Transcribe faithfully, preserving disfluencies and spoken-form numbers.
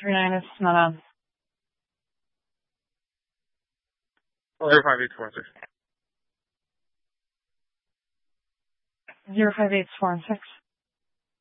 three nine, it's not on. Zero five eight four six. Zero five eight four and six.